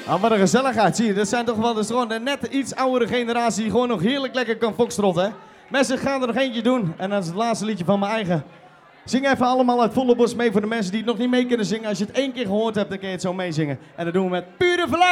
Ah, wat een gezelligheid, zie je. Dat zijn toch wel dus gewoon de net iets oudere generatie die gewoon nog heerlijk lekker kan foxtrotten, hè. Mensen gaan er nog eentje doen. En dat is het laatste liedje van mijn eigen. Zing even allemaal uit volle borst mee voor de mensen die het nog niet mee kunnen zingen. Als je het 1 keer gehoord hebt, dan kun je het zo meezingen. En dat doen we met pure verluid.